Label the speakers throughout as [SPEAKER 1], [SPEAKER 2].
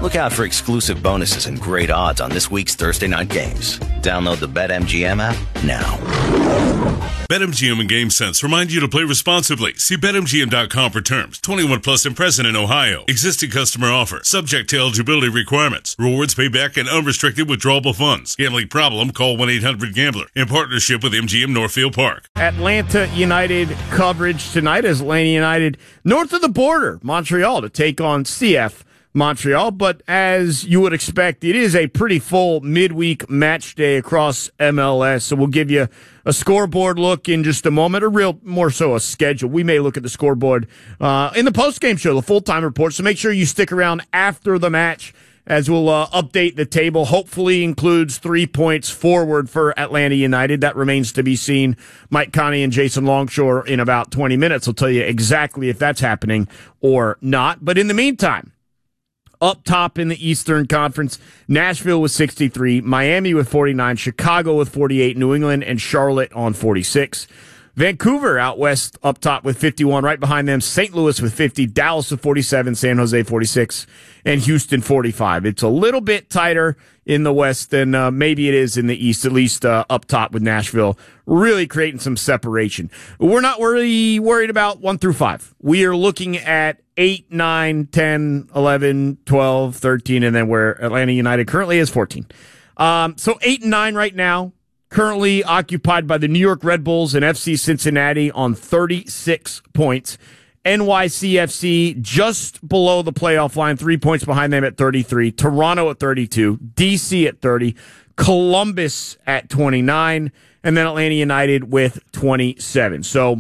[SPEAKER 1] Look out for exclusive bonuses and great odds on this week's Thursday night games. Download the BetMGM app now.
[SPEAKER 2] BetMGM and GameSense remind you to play responsibly. See BetMGM.com for terms. 21 plus and present in Ohio. Existing customer offer. Subject to eligibility requirements. Rewards payback and unrestricted withdrawable funds. Gambling problem? Call 1-800-GAMBLER. In partnership with MGM Northfield Park.
[SPEAKER 3] Atlanta United coverage tonight as Atlanta United north of the border, Montreal, to take on CF Montreal. But as you would expect, it is a pretty full midweek match day across MLS. So we'll give you a scoreboard look in just a moment, more so a schedule. We may look at the scoreboard in the postgame show, the full-time report. So make sure you stick around after the match as we'll update the table. Hopefully includes 3 points forward for Atlanta United. That remains to be seen. Mike Connie and Jason Longshore in about 20 minutes will tell you exactly if that's happening or not. But in the meantime, up top in the Eastern Conference, Nashville with 63, Miami with 49, Chicago with 48, New England and Charlotte on 46. Vancouver out west up top with 51. Right behind them, St. Louis with 50, Dallas with 47, San Jose 46, and Houston 45. It's a little bit tighter in the West than maybe it is in the East, at least up top with Nashville really creating some separation. We're not really worried about 1 through 5. We are looking at 8, 9, 10, 11, 12, 13, and then where Atlanta United currently is 14. So 8 and 9 right now. Currently occupied by the New York Red Bulls and FC Cincinnati on 36 points. NYCFC just below the playoff line, 3 points behind them at 33. Toronto at 32. DC at 30. Columbus at 29. And then Atlanta United with 27. So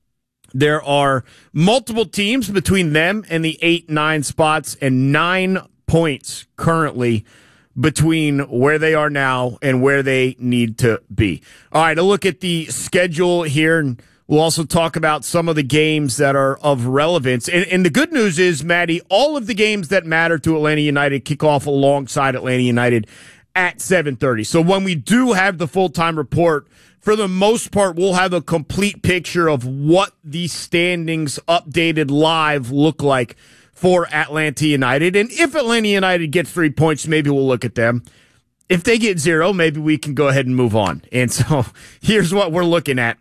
[SPEAKER 3] there are multiple teams between them and the 8-9 spots and 9 points currently between where they are now and where they need to be. All right, a look at the schedule here, and we'll also talk about some of the games that are of relevance. And the good news is, Maddie, all of the games that matter to Atlanta United kick off alongside Atlanta United at 7:30. So when we do have the full-time report, for the most part, we'll have a complete picture of what the standings updated live look like for Atlanta United. And if Atlanta United gets 3 points, maybe we'll look at them. If they get 0, maybe we can go ahead and move on. And so here's what we're looking at.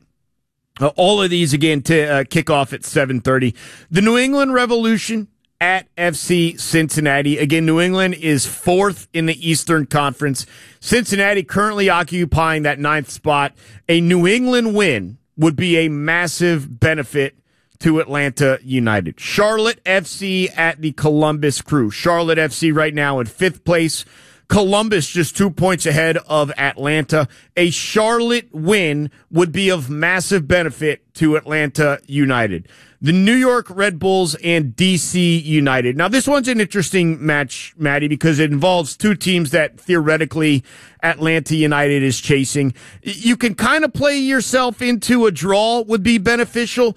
[SPEAKER 3] All of these, again, to kick off at 7:30. The New England Revolution at FC Cincinnati. Again, New England is 4th in the Eastern Conference. Cincinnati currently occupying that 9th spot. A New England win would be a massive benefit to Atlanta United. Charlotte FC at the Columbus Crew. Charlotte FC right now in 5th place. Columbus just 2 points ahead of Atlanta. A Charlotte win would be of massive benefit to Atlanta United. The New York Red Bulls and DC United. Now, this one's an interesting match, Maddie, because it involves two teams that theoretically Atlanta United is chasing. You can kind of play yourself into a draw would be beneficial.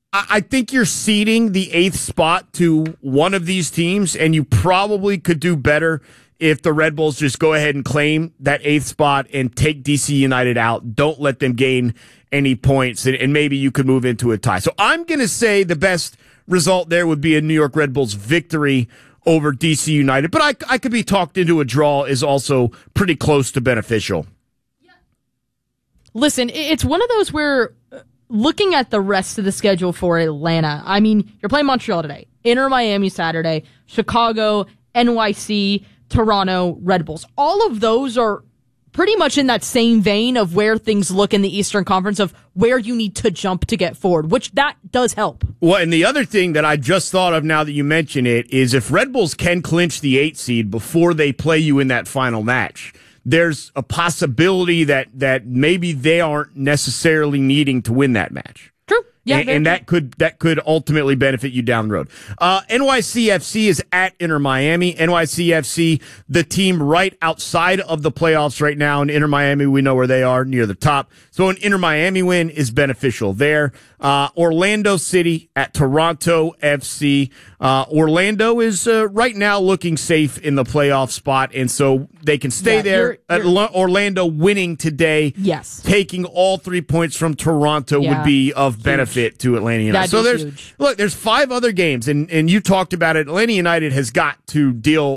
[SPEAKER 3] I think you're ceding the 8th spot to one of these teams, and you probably could do better if the Red Bulls just go ahead and claim that 8th spot and take DC United out. Don't let them gain any points, and maybe you could move into a tie. So I'm going to say the best result there would be a New York Red Bulls victory over DC United, but I could be talked into a draw is also pretty close to beneficial.
[SPEAKER 4] Listen, it's one of those where looking at the rest of the schedule for Atlanta, I mean, you're playing Montreal today, Inter Miami Saturday, Chicago, NYC, Toronto, Red Bulls. All of those are pretty much in that same vein of where things look in the Eastern Conference of where you need to jump to get forward, which that does help.
[SPEAKER 3] Well, and the other thing that I just thought of now that you mention it is if Red Bulls can clinch the 8th seed before they play you in that final match, there's a possibility that maybe they aren't necessarily needing to win that match.
[SPEAKER 4] True. Yeah,
[SPEAKER 3] and that could ultimately benefit you down the road. NYCFC is at Inter Miami. NYCFC, the team right outside of the playoffs right now. In Inter Miami, we know where they are, near the top. So an Inter Miami win is beneficial there. Orlando City at Toronto FC. Orlando is right now looking safe in the playoff spot, and so they can stay there. Orlando winning today,
[SPEAKER 4] yes,
[SPEAKER 3] taking all 3 points from Toronto would be of benefit to Atlanta United.
[SPEAKER 4] That'd be huge.
[SPEAKER 3] There's 5 other games, and you talked about it. Atlanta United has got to deal